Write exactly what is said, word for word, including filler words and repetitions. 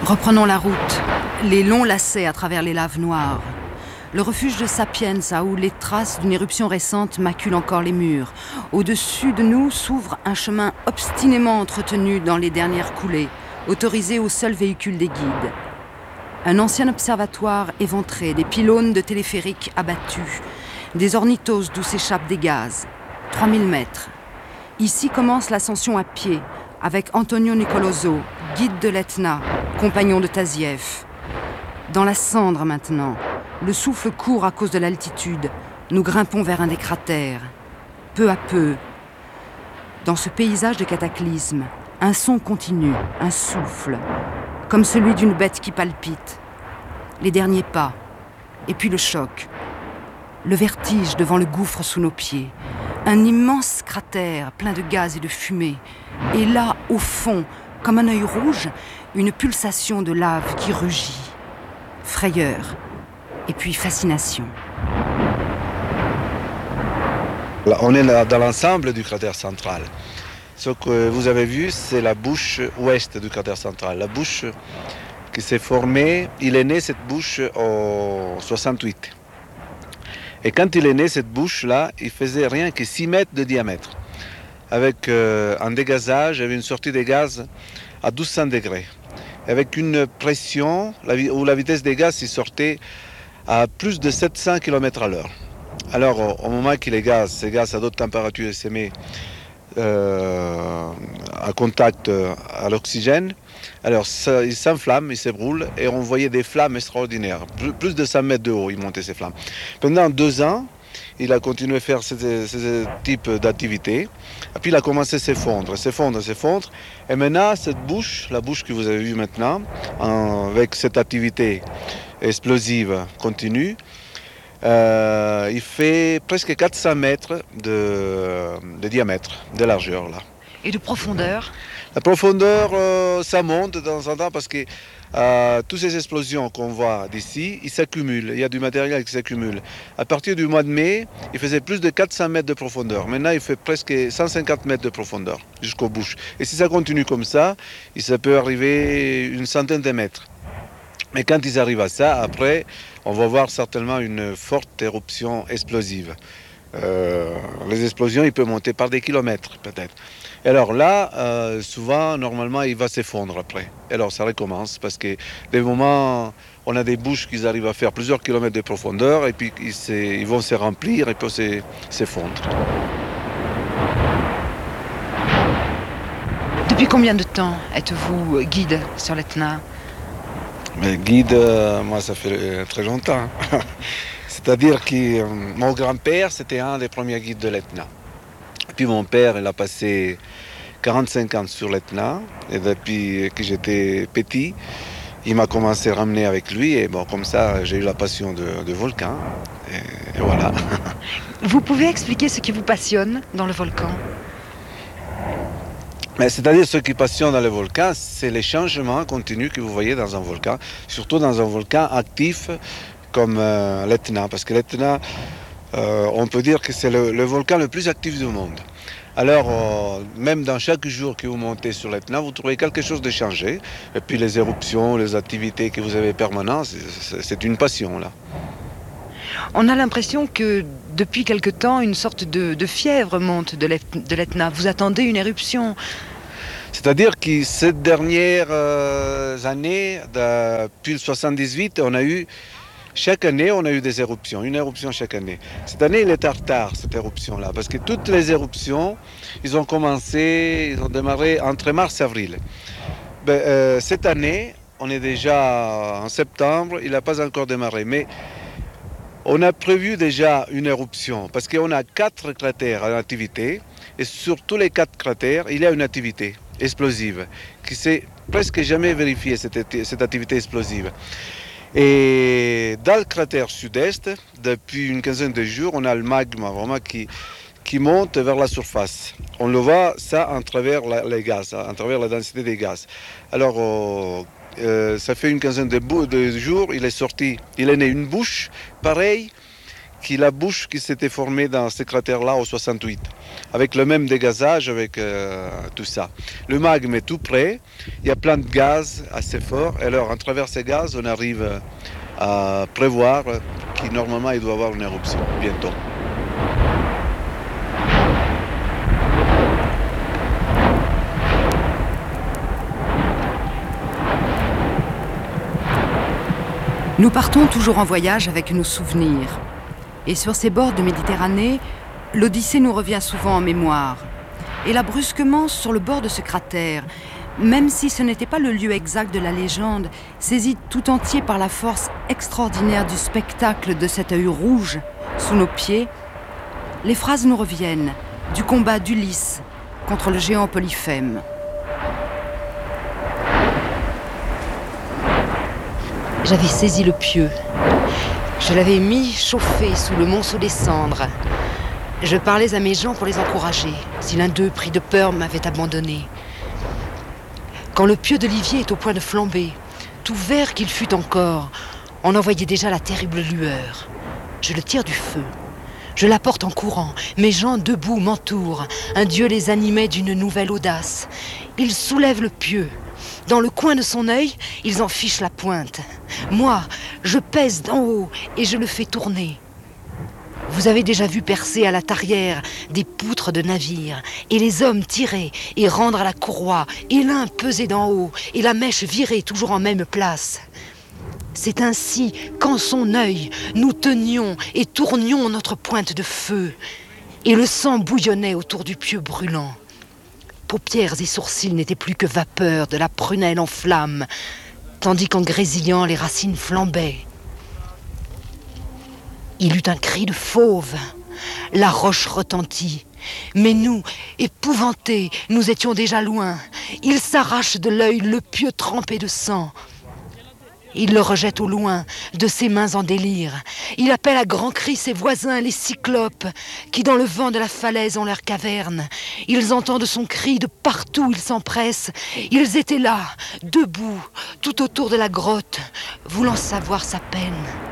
Reprenons la route, les longs lacets à travers les laves noires. Le refuge de Sapienza, où les traces d'une éruption récente maculent encore les murs. Au-dessus de nous s'ouvre un chemin obstinément entretenu dans les dernières coulées, autorisé au seul véhicule des guides. Un ancien observatoire éventré, des pylônes de téléphériques abattus, des ornithos d'où s'échappent des gaz. trois mille mètres. Ici commence l'ascension à pied, avec Antonio Nicoloso, guide de l'Etna, compagnon de Tazieff. Dans la cendre maintenant, le souffle court à cause de l'altitude. Nous grimpons vers un des cratères. Peu à peu, dans ce paysage de cataclysme, un son continu, un souffle, comme celui d'une bête qui palpite. Les derniers pas, et puis le choc. Le vertige devant le gouffre sous nos pieds. Un immense cratère plein de gaz et de fumée. Et là, au fond, comme un œil rouge, une pulsation de lave qui rugit. Frayeur, et puis fascination. Là, on est là dans l'ensemble du cratère central. Ce que vous avez vu, c'est la bouche ouest du cratère central. La bouche qui s'est formée, il est né cette bouche en soixante-huit. Et quand il est né, cette bouche-là, il faisait rien que six mètres de diamètre. Avec euh, un dégazage, il y avait une sortie de gaz à douze cents degrés. Avec une pression la, où la vitesse des gaz il sortait à plus de sept cents kilomètres à l'heure. Alors, au, au moment que les gaz, ces gaz à d'autres températures se mettent euh, à contact à l'oxygène, alors ça, ils s'enflamment, ils s'ébroulent et on voyait des flammes extraordinaires. Plus, plus de cent mètres de haut, ils montaient ces flammes. Pendant deux ans, il a continué à faire ce, ce type d'activité. Et puis il a commencé à s'effondrer, s'effondrer, s'effondrer. Et maintenant, cette bouche, la bouche que vous avez vue maintenant, en, avec cette activité explosive continue, euh, il fait presque quatre cents mètres de, de diamètre, de largeur là. Et de profondeur? La profondeur, euh, ça monte de temps en temps parce que euh, toutes ces explosions qu'on voit d'ici, ils s'accumulent. Il y a du matériel qui s'accumule. À partir du mois de mai, il faisait plus de quatre cents mètres de profondeur. Maintenant, il fait presque cent cinquante mètres de profondeur jusqu'aux bouches. Et si ça continue comme ça, ça peut arriver une centaine de mètres. Mais quand ils arrivent à ça, après, on va voir certainement une forte éruption explosive. Euh, les explosions, ils peuvent monter par des kilomètres peut-être. Et alors là, euh, souvent, normalement, il va s'effondrer après. Et alors ça recommence parce que des moments, on a des bouches qui arrivent à faire plusieurs kilomètres de profondeur et puis ils, se, ils vont se remplir et puis s'effondrer. Depuis combien de temps êtes-vous guide sur l'Etna? Mais guide, euh, moi, ça fait euh, très longtemps. C'est-à-dire que euh, mon grand-père, c'était un des premiers guides de l'Etna. Puis mon père, il a passé quarante-cinq ans sur l'Etna. Et depuis que j'étais petit, il m'a commencé à ramener avec lui. Et bon, comme ça, j'ai eu la passion de, de volcan. Et, et voilà. Vous pouvez expliquer ce qui vous passionne dans le volcan? Mais c'est-à-dire ce qui passionne dans le volcan, c'est les changements continus que vous voyez dans un volcan. Surtout dans un volcan actif comme euh, l'Etna. Parce que l'Etna, euh, on peut dire que c'est le, le volcan le plus actif du monde. Alors, euh, même dans chaque jour que vous montez sur l'Etna, vous trouvez quelque chose de changé. Et puis les éruptions, les activités que vous avez permanentes, c'est une passion là. On a l'impression que depuis quelque temps, une sorte de, de fièvre monte de l'Etna. Vous attendez une éruption? C'est-à-dire que ces dernières euh, années, depuis le soixante-dix-huit, on a eu chaque année, on a eu des éruptions, une éruption chaque année. Cette année, il est en retard, cette éruption-là, parce que toutes les éruptions, ils ont commencé, ils ont démarré entre mars et avril. Ben, euh, cette année, on est déjà en septembre, il n'a pas encore démarré, mais on a prévu déjà une éruption, parce qu'on a quatre cratères en activité, et sur tous les quatre cratères, il y a une activité explosive, qui s'est presque jamais vérifiée, cette, cette activité explosive. Et dans le cratère sud-est, depuis une quinzaine de jours, on a le magma vraiment qui, qui monte vers la surface. On le voit ça à travers la, les gaz, à travers la densité des gaz. Alors, euh, euh, ça fait une quinzaine de, de jours, il est sorti, il est né une bouche pareille qui la bouche qui s'était formée dans ce cratère-là au soixante-huit, avec le même dégazage, avec euh, tout ça. Le magme est tout près, il y a plein de gaz assez forts, et alors, à travers ces gaz, on arrive à prévoir qu'il normalement il doit y avoir une éruption bientôt. Nous partons toujours en voyage avec nos souvenirs. Et sur ces bords de Méditerranée, l'Odyssée nous revient souvent en mémoire. Et là, brusquement, sur le bord de ce cratère, même si ce n'était pas le lieu exact de la légende, saisi tout entier par la force extraordinaire du spectacle de cet œil rouge sous nos pieds, les phrases nous reviennent du combat d'Ulysse contre le géant Polyphème. J'avais saisi le pieu. Je l'avais mis chauffé sous le monceau des cendres. Je parlais à mes gens pour les encourager, si l'un d'eux, pris de peur, m'avait abandonné. Quand le pieu d'olivier est au point de flamber, tout vert qu'il fût encore, on en voyait déjà la terrible lueur. Je le tire du feu. Je l'apporte en courant. Mes gens debout m'entourent. Un dieu les animait d'une nouvelle audace. Ils soulèvent le pieu. Dans le coin de son œil, ils en fichent la pointe. Moi, je pèse d'en haut et je le fais tourner. Vous avez déjà vu percer à la tarière des poutres de navires, et les hommes tirer et rendre à la courroie, et l'un peser d'en haut, et la mèche virer toujours en même place. C'est ainsi qu'en son œil, nous tenions et tournions notre pointe de feu, et le sang bouillonnait autour du pieu brûlant. Paupières et sourcils n'étaient plus que vapeur de la prunelle en flamme, tandis qu'en grésillant les racines flambaient. Il eut un cri de fauve. La roche retentit. Mais nous, épouvantés, nous étions déjà loin. Il s'arrache de l'œil le pieu trempé de sang. Il le rejette au loin, de ses mains en délire. Il appelle à grands cris ses voisins, les cyclopes, qui dans le vent de la falaise ont leur caverne. Ils entendent son cri de partout, ils s'empressent. Ils étaient là, debout, tout autour de la grotte, voulant savoir sa peine.